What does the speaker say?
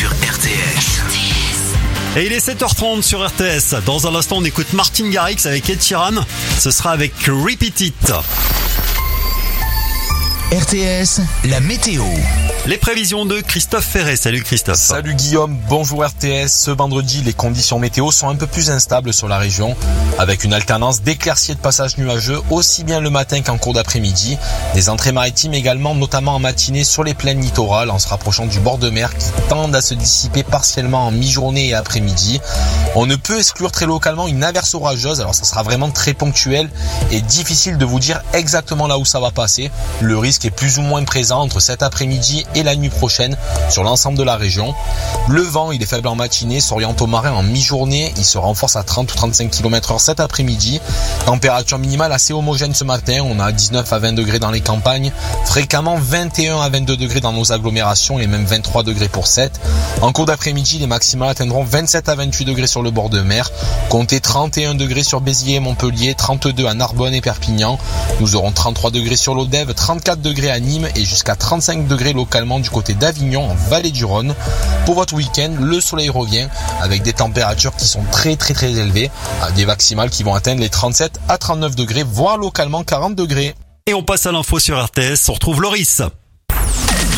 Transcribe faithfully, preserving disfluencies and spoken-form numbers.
sur R T S. Et il est sept heures trente sur R T S. Dans un instant, on écoute Martin Garrix avec Ed Sheeran. Ce sera avec Repeat It. R T S, la météo. Les prévisions de Christophe Ferré. Salut Christophe. Salut Guillaume, bonjour R T S. Ce vendredi, les conditions météo sont un peu plus instables sur la région, avec une alternance d'éclaircies et de passages nuageux, aussi bien le matin qu'en cours d'après-midi. Des entrées maritimes également, notamment en matinée sur les plaines littorales, en se rapprochant du bord de mer, qui tendent à se dissiper partiellement en mi-journée et après-midi. On ne peut exclure très localement une averse orageuse, alors ça sera vraiment très ponctuel et difficile de vous dire exactement là où ça va passer. Le risque est plus ou moins présent entre cet après-midi et la nuit prochaine sur l'ensemble de la région. Le vent, il est faible en matinée, s'oriente au marin en mi-journée, il se renforce à trente ou trente-cinq kilomètres heure cet après-midi. Température minimale assez homogène ce matin, on a dix-neuf à vingt degrés dans les campagnes, fréquemment vingt et un à vingt-deux degrés dans nos agglomérations et même vingt-trois degrés pour Sète. En cours d'après-midi, les maximales atteindront vingt-sept à vingt-huit degrés sur le bord de mer, comptez trente et un degrés sur Béziers et Montpellier, trente-deux à Narbonne et Perpignan. Nous aurons trente-trois degrés sur l'Odève, trente-quatre degrés à Nîmes et jusqu'à trente-cinq degrés localement du côté d'Avignon en vallée du Rhône. Pour votre week-end, le soleil revient avec des températures qui sont très très très élevées, des maximales qui vont atteindre les trente-sept à trente-neuf degrés, voire localement quarante degrés. Et on passe à l'info sur R T S. On retrouve Loris.